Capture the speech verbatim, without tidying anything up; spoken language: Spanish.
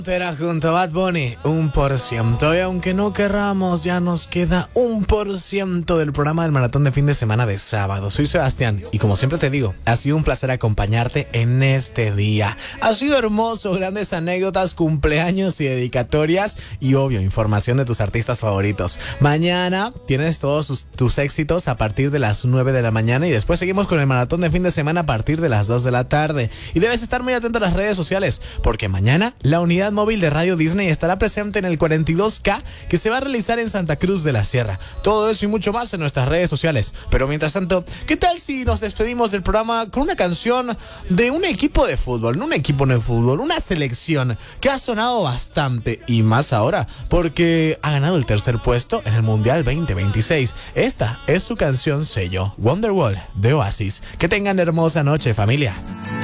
Era junto a Bad Bunny, un por ciento. Y aunque no querramos, ya nos queda un por ciento del programa del maratón de fin de semana de sábado. Soy Sebastián y como siempre te digo, ha sido un placer acompañarte en este día. Ha sido hermoso, grandes anécdotas, cumpleaños y dedicatorias y obvio, información de tus artistas favoritos. Mañana tienes todos sus, tus éxitos a partir de las nueve de la mañana y después seguimos con el maratón de fin de semana a partir de las dos de la tarde. Y debes estar muy atento a las redes sociales porque mañana la unidad móvil de Radio Disney estará presente en el cuarenta y dos K que se va a realizar en Santa Cruz de la Sierra. Todo eso y mucho más en nuestras redes sociales. Pero mientras tanto, ¿qué tal si nos despedimos del programa con una canción de un equipo de fútbol? No un equipo de fútbol, una selección que ha sonado bastante y más ahora porque ha ganado el tercer puesto en el Mundial veinte veintiséis. Esta es su canción sello, Wonderwall de Oasis. Que tengan hermosa noche, familia.